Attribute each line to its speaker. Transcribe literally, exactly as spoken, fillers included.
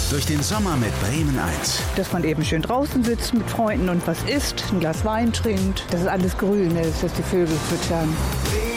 Speaker 1: Durch den Sommer mit Bremen eins.
Speaker 2: Dass man eben schön draußen sitzt mit Freunden und was isst, ein Glas Wein trinkt, dass es alles grün ist, dass die Vögel zwitschern.